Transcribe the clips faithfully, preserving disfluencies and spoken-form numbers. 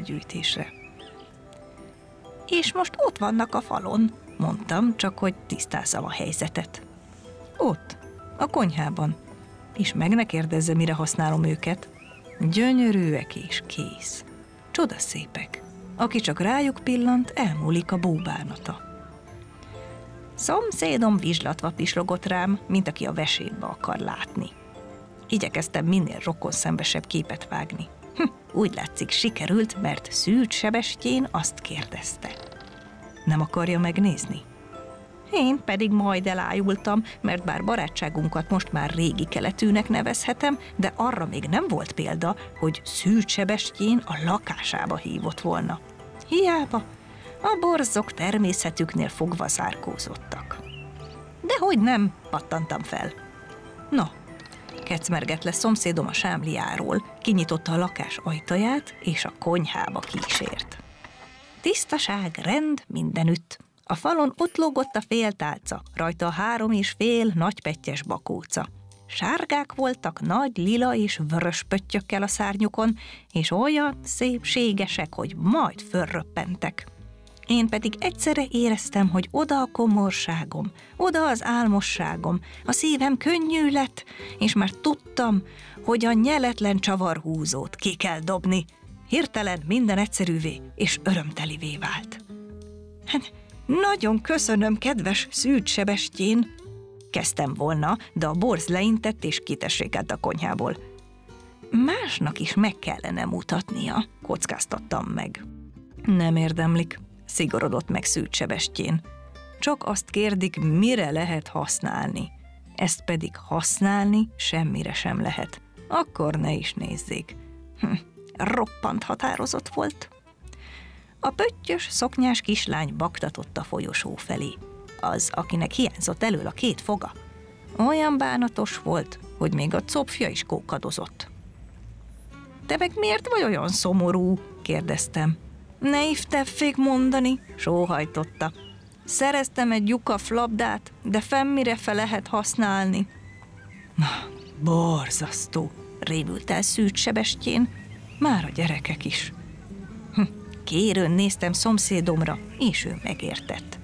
ajándékgyűjtésre. És most ott vannak a falon, mondtam, csak hogy tisztázzam a helyzetet. Ott, a konyhában. És meg ne kérdezze, mire használom őket. Gyönyörűek és kész. Csodaszépek. Aki csak rájuk pillant, elmúlik a búbánata. Szomszédom vizslatva pislogott rám, mint aki a vesétbe akar látni. Igyekeztem minél rokonszembesebb képet vágni. Hm, úgy látszik, sikerült, mert Szűcs Sebestyén azt kérdezte. Nem akarja megnézni? Én pedig majd elájultam, mert bár barátságunkat most már régi keletűnek nevezhetem, de arra még nem volt példa, hogy Szűcs Sebestyén a lakásába hívott volna. Hiába, a borzok természetüknél fogva zárkózottak. Dehogy nem, pattantam fel. Na, kecmergett le szomszédom a sámliáról, kinyitotta a lakás ajtaját, és a konyhába kísért. Tisztaság, rend mindenütt. A falon ott lógott a féltálca, rajta a három és fél nagypettyes bakóca. Sárgák voltak nagy lila és vörös pöttyökkel a szárnyukon, és olyan szépségesek, hogy majd fölröppentek. Én pedig egyszerre éreztem, hogy oda a komorságom, oda az álmosságom, a szívem könnyű lett, és már tudtam, hogy a nyeletlen csavarhúzót ki kell dobni. Hirtelen minden egyszerűvé és örömtelivé vált. Hát, nagyon köszönöm, kedves Szűcs Sebestyén, kezdtem volna, de a borz leintett és kitessékelt a konyhából. Másnak is meg kellene mutatnia, kockáztattam meg. Nem érdemlik, szigorodott meg Szűcs Sebestyén. Csak azt kérdik, mire lehet használni. Ezt pedig használni semmire sem lehet. Akkor ne is nézzék. Hm, roppant határozott volt. A pöttyös, szoknyás kislány baktatott a folyosó felé. Az, akinek hiányzott elől a két foga. Olyan bánatos volt, hogy még a copfja is kókadozott. Te meg miért vagy olyan szomorú? Kérdeztem. Ne ifteffék mondani, sóhajtotta. Szereztem egy lyukaf labdát, de fennmire fel lehet használni. Na, borzasztó, rémült el Szűcs Sebestyén, már a gyerekek is. Hm, kérőn néztem szomszédomra, és ő megértett.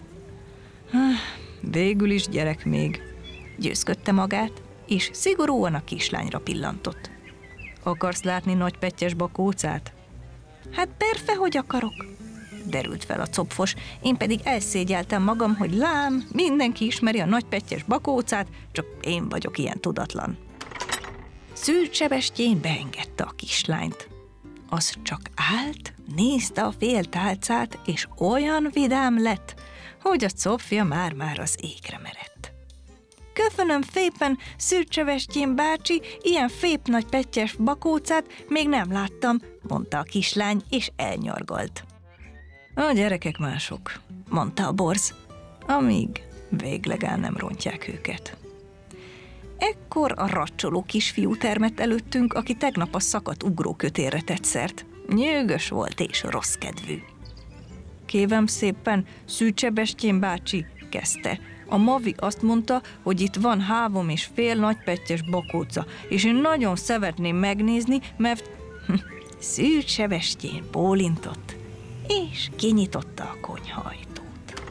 Végül is gyerek még, győzködte magát, és szigorúan a kislányra pillantott. Akarsz látni nagypettyes bakócát? Hát persze, hogy akarok, derült fel a copfos, én pedig elszégyeltem magam, hogy lám, mindenki ismeri a nagypettyes bakócát, csak én vagyok ilyen tudatlan. Szűcs Sebestyén beengedte a kislányt. Az csak állt, nézte a fél tálcát, és olyan vidám lett, hogy a copfja már-már az égre merett. Köszönöm szépen, Szűcs Sebestyén bácsi, ilyen szép nagy pettyes bakócát még nem láttam, mondta a kislány, és elnyargalt. A gyerekek mások, mondta a borz, amíg végleg el nem rontják őket. Ekkor a racsoló kisfiú termett előttünk, aki tegnap a szakadt ugrókötélre tett szert. Nyűgös volt és rossz kedvű. Kérem szépen, Szűcs Sebestyén bácsi, kezdte. A Mavi azt mondta, hogy itt van három és fél nagypettyes bakóca, és én nagyon szeretném megnézni, mert Szűcs Sebestyén bólintott, és kinyitotta a konyhaajtót.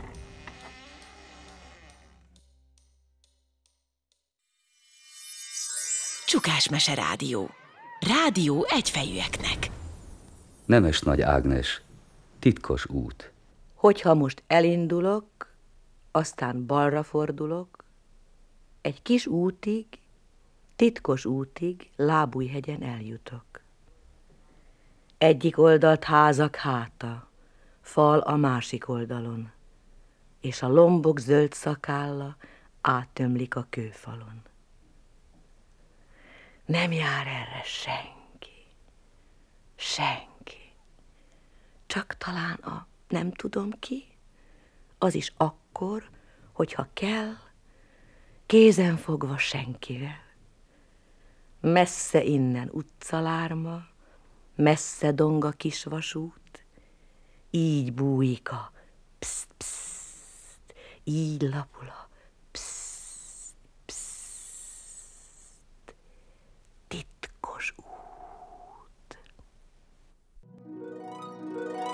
Csukásmese Rádió. Rádió egyfejűeknek. Nemes Nagy Ágnes. Titkos út. Hogyha most elindulok, aztán balra fordulok, egy kis útig, titkos útig, Lábújhegyen eljutok. Egyik oldalt házak háta, fal a másik oldalon, és a lombok zöld szakálla áttömlik a kőfalon. Nem jár erre senki, senki, csak talán a nem tudom ki, az is akkor, hogyha kell, kézen fogva senkivel. Messze innen utcalárma, messze dong a kis vasút, így bújik a pszt, pszt, így lapul a pszt, pszt, titkos út.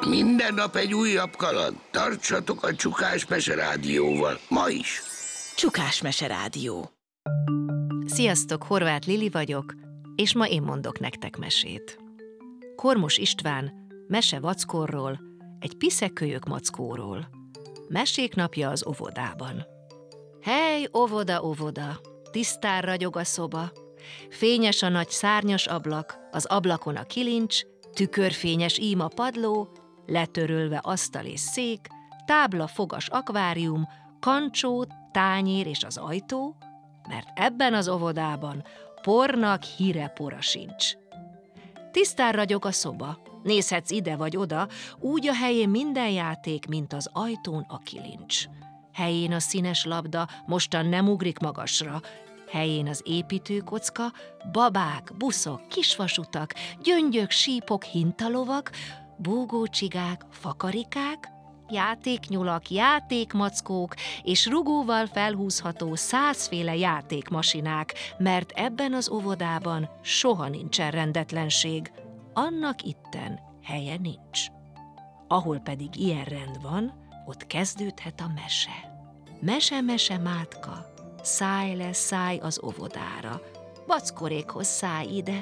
Minden nap egy újabb kaland. Tartsatok a Csukás Mese Rádióval. Ma is. Csukás Mese Rádió. Sziasztok, Horváth Lili vagyok, és ma én mondok nektek mesét. Kormos István mese vackorról, egy piszekölyök mackóról. Mesék napja az óvodában. Hely, óvoda, óvoda, tisztán ragyog a szoba, fényes a nagy szárnyas ablak, az ablakon a kilincs, tükörfényes ím a padló, letörölve asztal és szék, tábla, fogas akvárium, kancsó, tányér és az ajtó, mert ebben az óvodában pornak híre pora sincs. Tisztán ragyog a szoba, nézhetsz ide vagy oda, úgy a helyén minden játék, mint az ajtón a kilincs. Helyén a színes labda, mostan nem ugrik magasra, helyén az építőkocka, babák, buszok, kisvasutak, gyöngyök, sípok, hintalovak, búgócsigák, fakarikák, játéknyulak, játékmackók és rugóval felhúzható százféle játékmasinák, mert ebben az óvodában soha nincsen rendetlenség, annak itten helye nincs. Ahol pedig ilyen rend van, ott kezdődhet a mese. Mese-mese mátka, szállj le, szállj az óvodára, vackorékhoz szállj ide.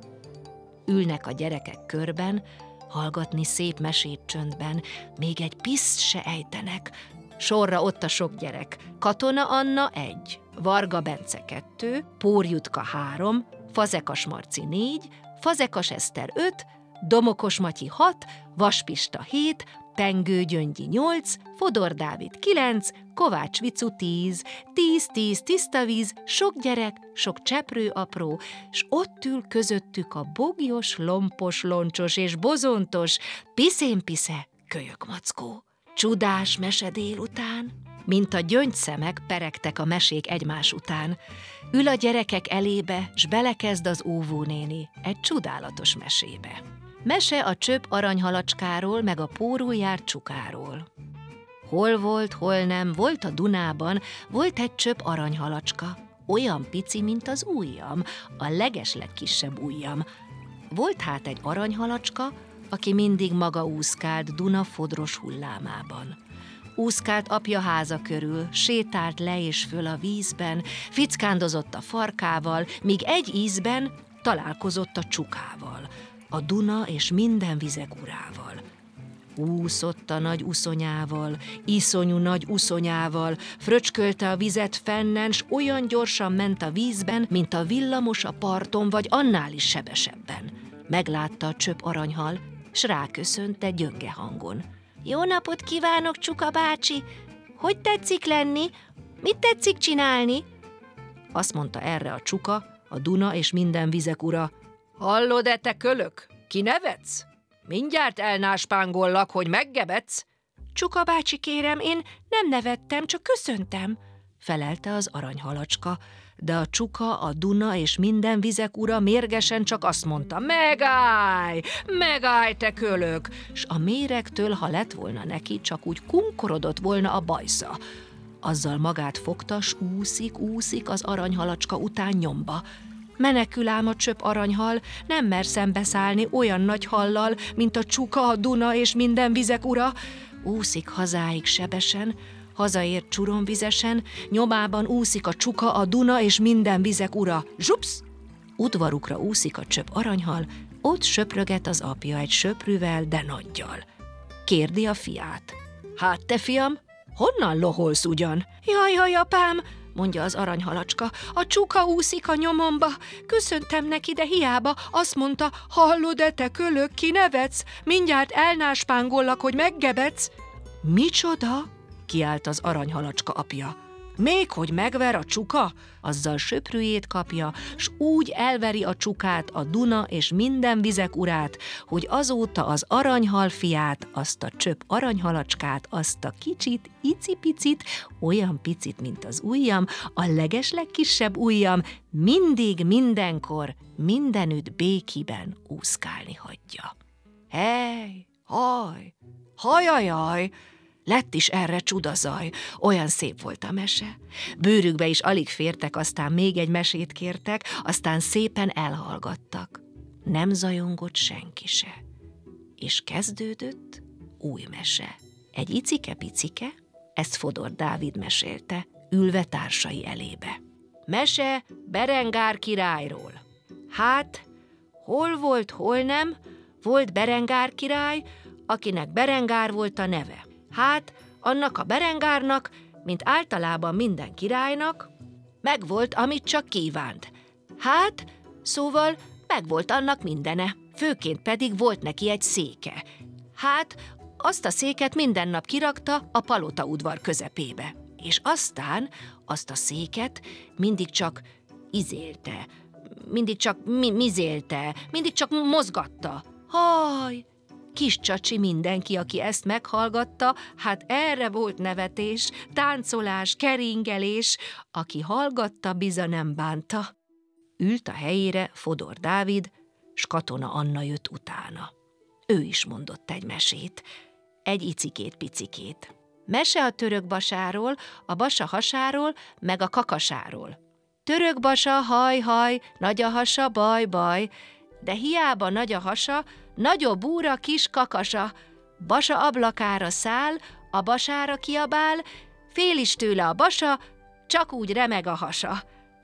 Ülnek a gyerekek körben, hallgatni szép mesét csöndben, még egy piszt se ejtenek. Sorra ott a sok gyerek, Katona Anna egy, Varga Bence kettő, Pór Jutka három, Fazekas Marci négy, Fazekas Eszter öt, Domokos Matyi hat, Vaspista hét, Pengő Gyöngyi nyolc, Fodor Dávid kilenc, Kovács Vicu tíz, tíz-tíz tiszta víz, sok gyerek, sok cseprő apró, s ott ül közöttük a bogyos, lompos, loncsos és bozontos, piszén-pisze kölyökmackó. Csudás mese délután, mint a gyöngyszemek peregtek a mesék egymás után. Ül a gyerekek elébe, s belekezd az óvónéni egy csodálatos mesébe. Mese a csöp aranyhalacskáról, meg a pórul járt csukáról. Hol volt, hol nem, volt a Dunában, volt egy csöp aranyhalacska, olyan pici, mint az ujjam, a legeslegkisebb ujjam. Volt hát egy aranyhalacska, aki mindig maga úszkált Duna fodros hullámában. Úszkált apja háza körül, sétált le és föl a vízben, fickándozott a farkával, míg egy ízben találkozott a csukával, a Duna és minden vizek urával. Úszott a nagy uszonyával, iszonyú nagy uszonyával, fröcskölte a vizet fennen, s olyan gyorsan ment a vízben, mint a villamos a parton, vagy annál is sebesebben. Meglátta a csöp aranyhal, s ráköszönt egy gyönge hangon. Jó napot kívánok, Csuka bácsi! Hogy tetszik lenni? Mit tetszik csinálni? Azt mondta erre a csuka, a Duna és minden vizek ura. Hallod-e, te kölök? Kinevetsz? Mindjárt elnáspángollak, hogy meggebedsz. Csuka bácsi, kérem, én nem nevettem, csak köszöntem, felelte az aranyhalacska, de a csuka, a Duna és minden vizek ura mérgesen csak azt mondta, megállj, megállj, te kölök, s a méregtől, ha lett volna neki, csak úgy kunkorodott volna a bajsza. Azzal magát fogta, s úszik, úszik az aranyhalacska után nyomba. Menekül ám a csöp aranyhal, nem mer szembeszállni olyan nagy hallal, mint a csuka, a Duna és minden vizek ura. Úszik hazáig sebesen, hazaér csuromvizesen, nyomában úszik a csuka, a Duna és minden vizek ura. Zsupsz! Udvarukra úszik a csöp aranyhal, ott söpröget az apja egy söprűvel, de nagygyal. Kérdi a fiát. Hát te, fiam, honnan loholsz ugyan? Jaj, jaj, apám, mondja az aranyhalacska, a csuka úszik a nyomomba. Köszöntem neki, de hiába, azt mondta, hallod-e, te kölök, kinevetsz? Mindjárt elnáspángollak, hogy meggebedsz. Micsoda? Kiált az aranyhalacska apja. Még hogy megver a csuka? Azzal söprűjét kapja, s úgy elveri a csukát, a Duna és minden vizek urát, hogy azóta az aranyhal fiát, azt a csöp aranyhalacskát, azt a kicsit, icipicit, olyan picit, mint az ujjam, a legeslegkisebb ujjam, mindig, mindenkor, mindenütt békiben úszkálni hagyja. Hely, haj, hajajaj! Lett is erre csudazaj, olyan szép volt a mese. Bőrükbe is alig fértek, aztán még egy mesét kértek, aztán szépen elhallgattak. Nem zajongott senki se. És kezdődött új mese. Egy icike-picike, ezt Fodor Dávid mesélte, ülve társai elébe. Mese Berengár királyról. Hát, hol volt, hol nem, volt Berengár király, akinek Berengár volt a neve. Hát, annak a Berengárnak, mint általában minden királynak, megvolt, amit csak kívánt. Hát, szóval megvolt annak mindene, főként pedig volt neki egy széke. Hát, azt a széket minden nap kirakta a palota udvar közepébe. És aztán azt a széket mindig csak izélte, mindig csak mi- mizélte, mindig csak mozgatta. Haj! Kis csacsi mindenki, aki ezt meghallgatta, hát erre volt nevetés, táncolás, keringelés, aki hallgatta, biza nem bánta. Ült a helyére Fodor Dávid, s Katona Anna jött utána. Ő is mondott egy mesét, egy icikét-picikét. Mese a török basáról, a basa hasáról, meg a kakasáról. Török basa, haj-haj, nagy a hasa, baj-baj, de hiába nagy a hasa, nagyobb úra kis kakasa. Basa ablakára száll, a basára kiabál, fél is tőle a basa, csak úgy remeg a hasa.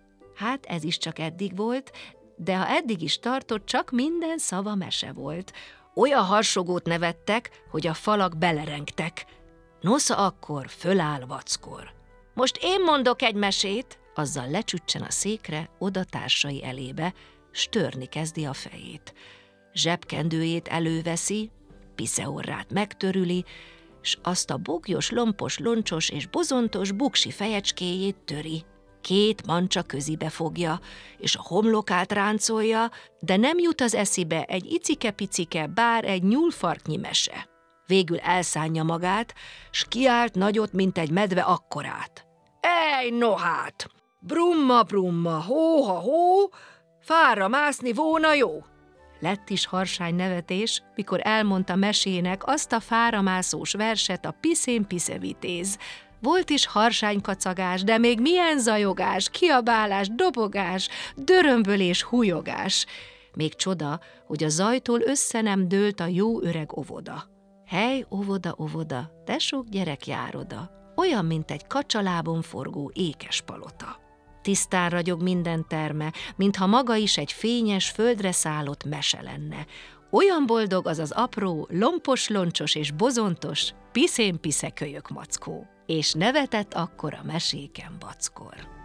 Hát ez is csak eddig volt, de ha eddig is tartott, csak minden szava mese volt. Olyan harsogót nevettek, hogy a falak belerengtek. Nosza akkor föláll vackor. Most én mondok egy mesét, azzal lecsüccsen a székre, oda társai elébe, s törni kezdi a fejét. Zsebkendőjét előveszi, piszeorrát megtörüli, s azt a bogyos, lompos, loncsos és bozontos buksi fejecskéjét töri. Két mancsa közibe fogja, és a homlokát ráncolja, de nem jut az eszibe egy icike-picike, bár egy nyúlfarknyi mese. Végül elszánja magát, s kiált nagyot, mint egy medve akkorát. Ej, no hát! Brumma, brumma, hó-ha-hó, fára mászni volna jó. Lett is harsány nevetés, mikor elmondta mesének azt a fáramászós verset, a piszén-piszevitéz. Volt is harsánykacagás, de még milyen zajogás, kiabálás, dobogás, dörömbölés, hújogás. Még csoda, hogy a zajtól össze nem dőlt a jó öreg óvoda. Hely, óvoda, óvoda, de sok gyerek jár oda, olyan, mint egy kacsalábon forgó ékes palota. Tisztán ragyog minden terme, mintha maga is egy fényes, földre szállott mese lenne. Olyan boldog az az apró, lompos, loncsos és bozontos, piszén-piszekölyök mackó. És nevetett akkor a meséken vackor.